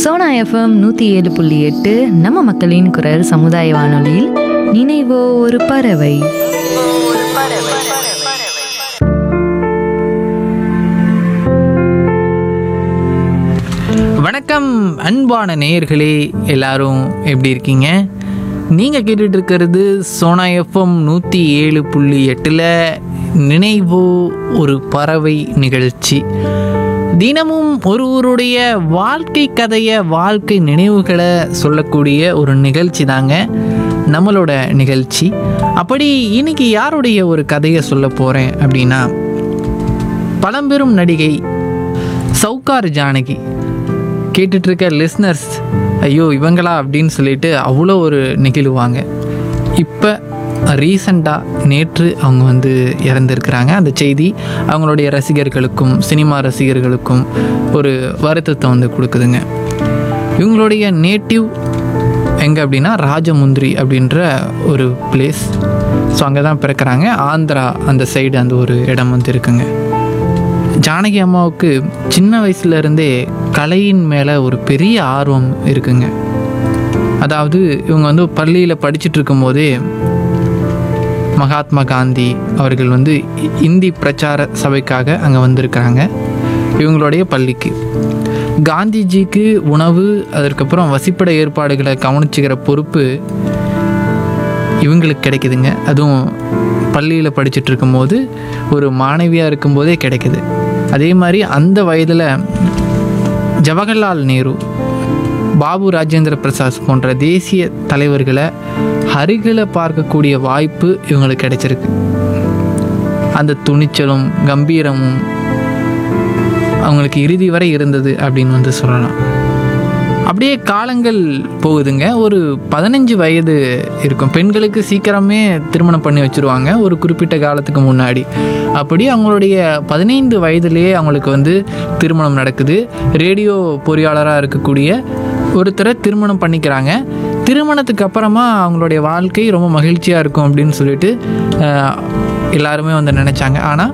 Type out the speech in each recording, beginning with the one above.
Sona FM 107.8 நம்ம மக்களின் குரல் சமுதாய வானொலியில் நினைவோ ஒரு பறவை. வணக்கம் அன்பான நேயர்களே, எல்லாரும் எப்படி இருக்கீங்க? நீங்கள் கேட்டுட்டு இருக்கிறது சோனா எஃப்எம் 107.8 நினைவோ ஒரு பறவை நிகழ்ச்சி. தினமும் ஒருவருடைய வாழ்க்கை கதையை, வாழ்க்கை நினைவுகளை சொல்லக்கூடிய ஒரு நிகழ்ச்சி தாங்க நம்மளோட நிகழ்ச்சி. அப்படி இன்னைக்கு யாருடைய ஒரு கதையை சொல்ல போகிறேன் அப்படின்னா, பழம்பெரும் நடிகை சௌகார் ஜானகி. கேட்டுட்ருக்க லிஸ்னர்ஸ், ஐயோ இவங்களா அப்படின்னு சொல்லிட்டு அவ்வளோ ஒரு நெகிழுவாங்க. இப்போ ரீசண்டாக நேற்று அவங்க வந்து இறந்துருக்கிறாங்க. அந்த செய்தி அவங்களுடைய ரசிகர்களுக்கும் சினிமா ரசிகர்களுக்கும் ஒரு வருத்தத்தை வந்து கொடுக்குதுங்க. இவங்களுடைய நேட்டிவ் எங்கே அப்படின்னா ராஜமுந்திரி அப்படின்ற ஒரு பிளேஸ். ஸோ அங்கே தான் பிறக்கிறாங்க. ஆந்திரா அந்த சைடு அந்த ஒரு இடம் வந்து இருக்குங்க. ஜானகி அம்மாவுக்கு சின்ன வயசுலேருந்தே கலையின் மேலே ஒரு பெரிய ஆர்வம் இருக்குங்க. அதாவது இவங்க வந்து பள்ளியில் படிச்சுட்டு இருக்கும்போதே மகாத்மா காந்தி அவர்கள் வந்து இந்தி பிரச்சார சபைக்காக அங்கே வந்திருக்கிறாங்க இவங்களுடைய பள்ளிக்கு. காந்திஜிக்கு உணவு, அதற்கப்புறம் வசிப்பிட ஏற்பாடுகளை கவனிச்சுக்கிற பொறுப்பு இவங்களுக்கு கிடைக்குதுங்க. அதுவும் பள்ளியில் படிச்சுட்டு இருக்கும்போது, ஒரு மாணவியாக இருக்கும்போதே கிடைக்குது. அதே மாதிரி அந்த வயதில் ஜவஹர்லால் நேரு, பாபு ராஜேந்திர பிரசாத் போன்ற தேசிய தலைவர்களை அருகில் பார்க்கக்கூடிய வாய்ப்பு இவங்களுக்கு கிடைச்சிருக்கு. அந்த துணிச்சலும் கம்பீரமும் அவங்களுக்கு இறுதி வரை இருந்தது அப்படின்னு வந்து சொல்லலாம். அப்படியே காலங்கள் போகுதுங்க. ஒரு 15 வயது இருக்கும். பெண்களுக்கு சீக்கிரமே திருமணம் பண்ணி வச்சுருவாங்க ஒரு குறிப்பிட்ட காலத்துக்கு முன்னாடி. அப்படி அவங்களுடைய 15 வயதுலேயே அவங்களுக்கு வந்து திருமணம் நடக்குது. ரேடியோ பொறியாளராக இருக்கக்கூடிய ஒருத்தரை திருமணம் பண்ணிக்கிறாங்க. திருமணத்துக்கு அப்புறமா அவங்களுடைய வாழ்க்கை ரொம்ப மகிழ்ச்சியாக இருக்கும் அப்படின்னு சொல்லிட்டு எல்லாருமே வந்து நினச்சாங்க. ஆனால்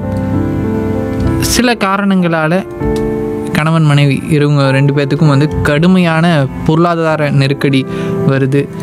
சில காரணங்களால் கணவன் மனைவி இவங்க 2 பேர்த்துக்கும் வந்து கடுமையான பொருளாதார நெருக்கடி வருது.